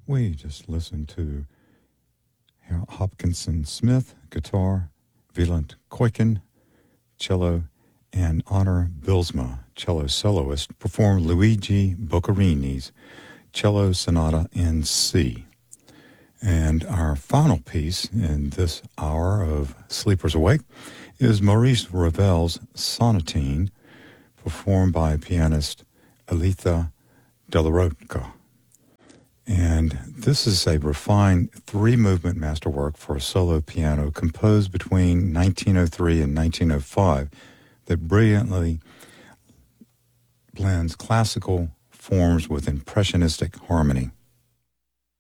We just listened to Hopkinson Smith, guitar, Wieland Keuken, cello, and Honor Bilsma, cello soloist, performed Luigi Boccherini's Cello Sonata in C. And our final piece in this hour of Sleepers Awake is Maurice Ravel's Sonatine, performed by pianist Aletha Delaroca. And this is a refined three-movement masterwork for a solo piano composed between 1903 and 1905 that brilliantly blends classical forms with impressionistic harmony.